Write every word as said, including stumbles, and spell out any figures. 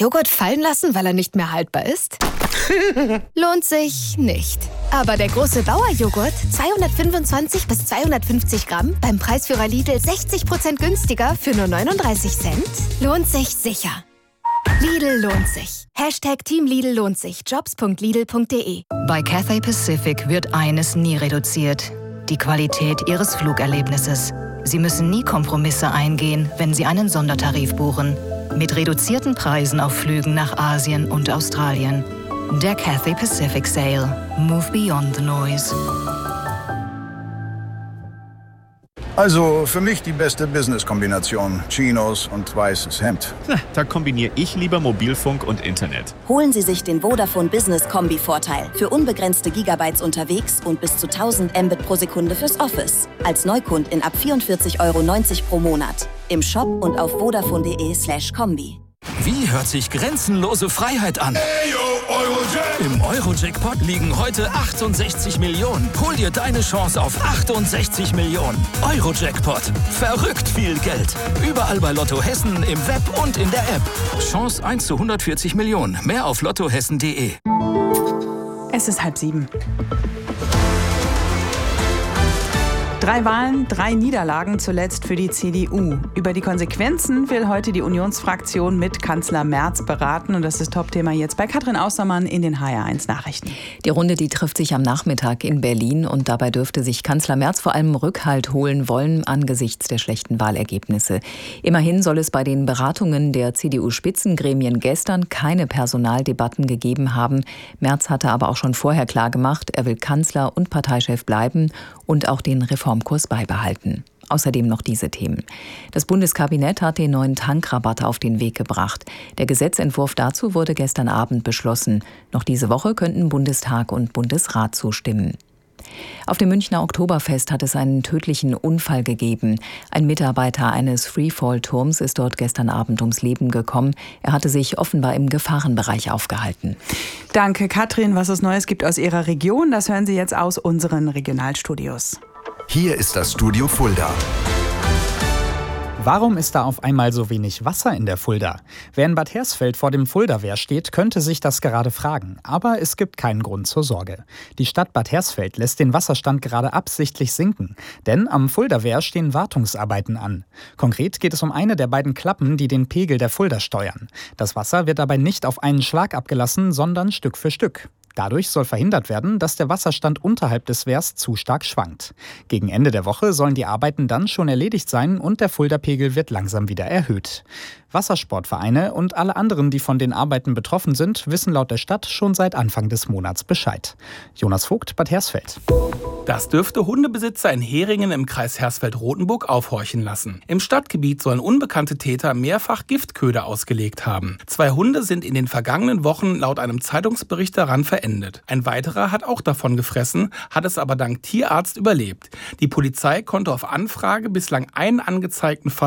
Joghurt fallen lassen, weil er nicht mehr haltbar ist? Lohnt sich nicht. Aber der große Bauer-Joghurt, zweihundertfünfundzwanzig bis zweihundertfünfzig Gramm, beim Preisführer Lidl sechzig Prozent günstiger für nur neununddreißig Cent, lohnt sich sicher. Lidl lohnt sich. Hashtag Team Lidl lohnt sich. Jobs punkt lidl punkt de. Bei Cathay Pacific wird eines nie reduziert: die Qualität Ihres Flugerlebnisses. Sie müssen nie Kompromisse eingehen, wenn Sie einen Sondertarif buchen. Mit reduzierten Preisen auf Flügen nach Asien und Australien. Der Cathay Pacific Sale. Move beyond the noise. Also für mich die beste Business-Kombination. Chinos und weißes Hemd. Na, da kombiniere ich lieber Mobilfunk und Internet. Holen Sie sich den Vodafone Business Kombi-Vorteil. Für unbegrenzte Gigabytes unterwegs und bis zu tausend Mbit pro Sekunde fürs Office. Als Neukundin ab vierundvierzig Euro neunzig pro Monat. Im Shop und auf vodafone punkt de slash kombi. Wie hört sich grenzenlose Freiheit an? Im Euro-Jackpot liegen heute achtundsechzig Millionen. Hol dir deine Chance auf achtundsechzig Millionen. Euro-Jackpot. Verrückt viel Geld. Überall bei Lotto Hessen, im Web und in der App. Chance eins zu hundertvierzig Millionen. Mehr auf lottohessen punkt de. Es ist halb sieben. Drei Wahlen, drei Niederlagen zuletzt für die C D U. Über die Konsequenzen will heute die Unionsfraktion mit Kanzler Merz beraten. Und das ist Topthema jetzt bei Katrin Außermann in den H R eins Nachrichten. Die Runde, die trifft sich am Nachmittag in Berlin. Und dabei dürfte sich Kanzler Merz vor allem Rückhalt holen wollen angesichts der schlechten Wahlergebnisse. Immerhin soll es bei den Beratungen der C D U-Spitzengremien gestern keine Personaldebatten gegeben haben. Merz hatte aber auch schon vorher klargemacht, er will Kanzler und Parteichef bleiben und auch den Reformkurs beibehalten. Außerdem noch diese Themen. Das Bundeskabinett hat den neuen Tankrabatt auf den Weg gebracht. Der Gesetzentwurf dazu wurde gestern Abend beschlossen. Noch diese Woche könnten Bundestag und Bundesrat zustimmen. Auf dem Münchner Oktoberfest hat es einen tödlichen Unfall gegeben. Ein Mitarbeiter eines Freefall-Turms ist dort gestern Abend ums Leben gekommen. Er hatte sich offenbar im Gefahrenbereich aufgehalten. Danke, Katrin. Was es Neues gibt aus Ihrer Region, das hören Sie jetzt aus unseren Regionalstudios. Hier ist das Studio Fulda. Warum ist da auf einmal so wenig Wasser in der Fulda? Wer in Bad Hersfeld vor dem Fuldawehr steht, könnte sich das gerade fragen. Aber es gibt keinen Grund zur Sorge. Die Stadt Bad Hersfeld lässt den Wasserstand gerade absichtlich sinken. Denn am Fuldawehr stehen Wartungsarbeiten an. Konkret geht es um eine der beiden Klappen, die den Pegel der Fulda steuern. Das Wasser wird dabei nicht auf einen Schlag abgelassen, sondern Stück für Stück. Dadurch soll verhindert werden, dass der Wasserstand unterhalb des Wehrs zu stark schwankt. Gegen Ende der Woche sollen die Arbeiten dann schon erledigt sein und der Fulda-Pegel wird langsam wieder erhöht. Wassersportvereine und alle anderen, die von den Arbeiten betroffen sind, wissen laut der Stadt schon seit Anfang des Monats Bescheid. Jonas Vogt, Bad Hersfeld. Das dürfte Hundebesitzer in Heringen im Kreis Hersfeld-Rotenburg aufhorchen lassen. Im Stadtgebiet sollen unbekannte Täter mehrfach Giftköder ausgelegt haben. Zwei Hunde sind in den vergangenen Wochen laut einem Zeitungsbericht daran verendet. Ein weiterer hat auch davon gefressen, hat es aber dank Tierarzt überlebt. Die Polizei konnte auf Anfrage bislang einen angezeigten Fall